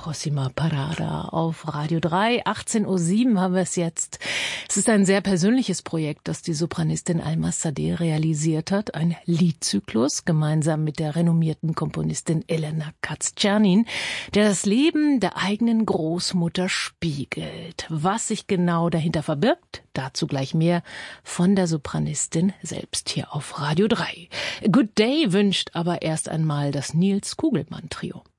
Prossima Parada auf Radio 3. 18:07 Uhr haben wir es jetzt. Es ist ein sehr persönliches Projekt, das die Sopranistin Alma Sadeh realisiert hat. Ein Liedzyklus gemeinsam mit der renommierten Komponistin Elena Katz-Czernin, der das Leben der eigenen Großmutter spiegelt. Was sich genau dahinter verbirgt, dazu gleich mehr von der Sopranistin selbst hier auf Radio 3. Good Day wünscht aber erst einmal das Nils Kugelmann Trio.